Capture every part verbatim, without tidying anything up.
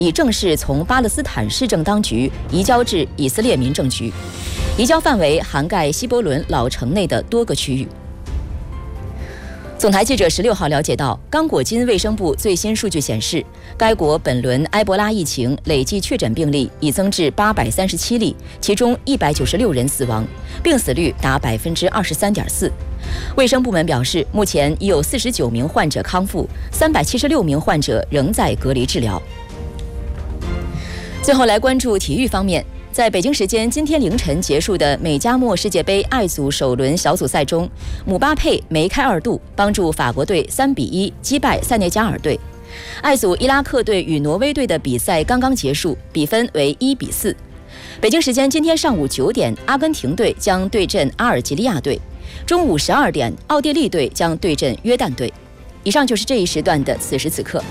已正式从巴勒斯坦市政当局移交至以色列民政局，移交范围涵盖希伯伦老城内的多个区域。总台记者十六号了解到，刚果金卫生部最新数据显示，该国本轮埃博拉疫情累计确诊病例已增至八百三十七例，其中一百九十六人死亡，病死率达百分之二十三点四。卫生部门表示，目前已有四十九名患者康复，三百七十六名患者仍在隔离治疗。最后来关注体育方面。在北京时间今天凌晨结束的美加墨世界杯爱组首轮小组赛中，姆巴佩梅开二度，帮助法国队三比一击败塞内加尔队。爱组伊拉克队与挪威队的比赛刚刚结束，比分为一比四。北京时间今天上午九点，阿根廷队将对阵阿尔及利亚队；中午十二点，奥地利队将对阵约旦队。以上就是这一时段的此时此刻。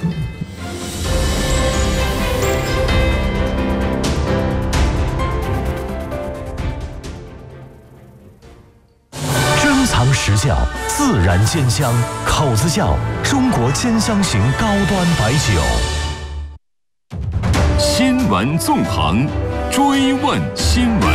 藏实窖，自然煎香，口子窖，中国煎香型高端白酒。 新闻纵横，追问新闻。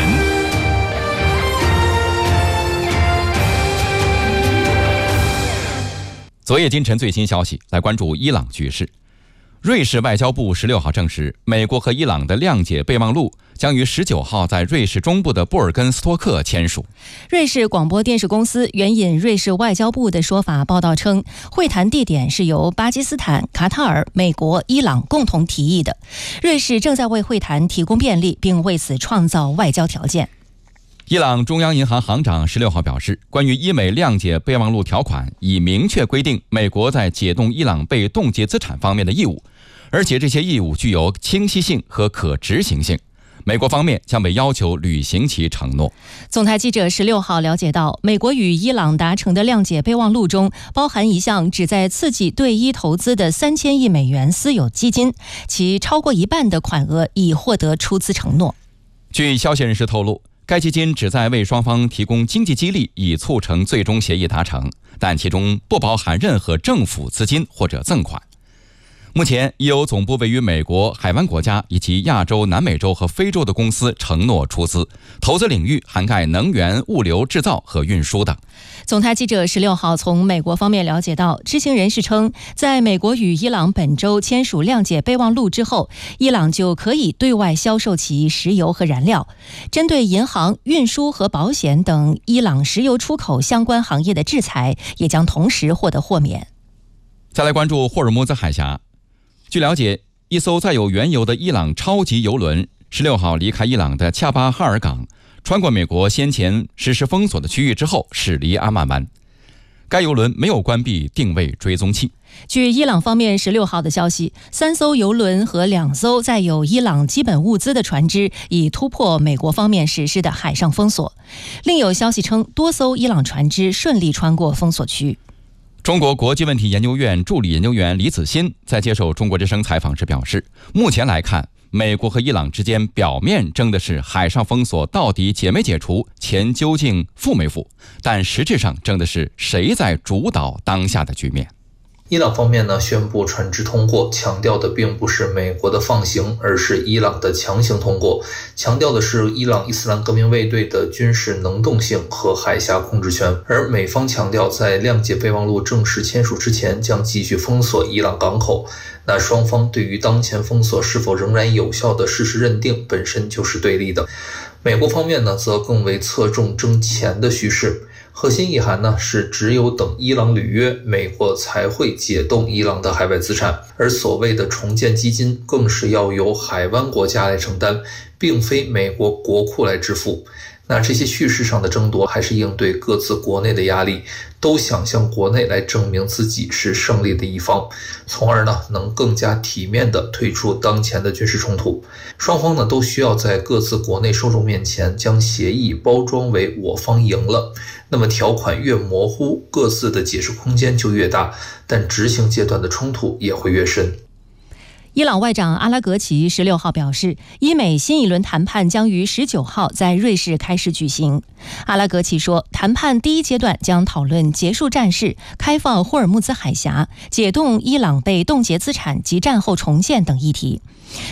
昨夜今晨最新消息，来关注伊朗局势。瑞士外交部十六号证实，美国和伊朗的谅解备忘录将于十九号在瑞士中部的布尔根斯托克签署。 瑞士广播电视公司援引瑞士外交部的说法报道称，会谈地点是由巴基斯坦、卡塔尔、美国、伊朗共同提议的。瑞士正在为会谈提供便利，并为此创造外交条件。 伊朗中央银行行长十六号表示，关于伊美谅解备忘录条款已明确规定美国在解冻伊朗被冻结资产方面的义务，而且这些义务具有清晰性和可执行性。美国方面将被要求履行其承诺。 总台记者十六号了解到，美国与伊朗达成的谅解备忘录中包含一项旨在刺激对伊投资的三千亿美元私有基金，其超过一半的款额已获得出资承诺。 据消息人士透露，该基金旨在为双方提供经济激励，以促成最终协议达成，但其中不包含任何政府资金或者赠款。目前已有总部位于美国、海湾国家以及亚洲、南美洲和非洲的公司承诺出资，投资领域涵盖能源、物流、制造和运输等。 总台记者十六号从美国方面了解到，知情人士称，在美国与伊朗本周签署谅解备忘录之后，伊朗就可以对外销售其石油和燃料。针对银行、运输和保险等伊朗石油出口相关行业的制裁，也将同时获得豁免。 再来关注霍尔木兹海峡。据了解，一艘载有原油的伊朗超级油轮十六号离开伊朗的恰巴哈尔港，穿过美国先前实施封锁的区域之后驶离阿曼湾。该油轮没有关闭定位追踪器。 据伊朗方面十六号的消息，三艘油轮和两艘载有伊朗基本物资的船只已突破美国方面实施的海上封锁。另有消息称，多艘伊朗船只顺利穿过封锁区。 中国国际问题研究院助理研究员李子欣在接受中国之声采访时表示，目前来看，美国和伊朗之间表面争的是海上封锁到底解没解除，钱究竟付没付，但实质上争的是谁在主导当下的局面。 伊朗方面呢宣布船只通过，强调的并不是美国的放行，而是伊朗的强行通过，强调的是伊朗伊斯兰革命卫队的军事能动性和海峡控制权。而美方强调，在谅解备忘录正式签署之前，将继续封锁伊朗港口。那双方对于当前封锁是否仍然有效的事实认定本身就是对立的。美国方面呢则更为侧重争钱的叙事。核心意涵呢是，只有等伊朗履约，美国才会解冻伊朗的海外资产，而所谓的重建基金更是要由海湾国家来承担，并非美国国库来支付。那这些叙事上的争夺，还是应对各自国内的压力，都想向国内来证明自己是胜利的一方，从而呢能更加体面地退出当前的军事冲突。双方呢都需要在各自国内受众面前将协议包装为我方赢了，那么条款越模糊，各自的解释空间就越大，但执行阶段的冲突也会越深。 伊朗外长阿拉格齐十六号表示，伊美新一轮谈判将于十九号在瑞士开始举行。阿拉格齐说，谈判第一阶段将讨论结束战事、开放霍尔木兹海峡、解冻伊朗被冻结资产及战后重建等议题。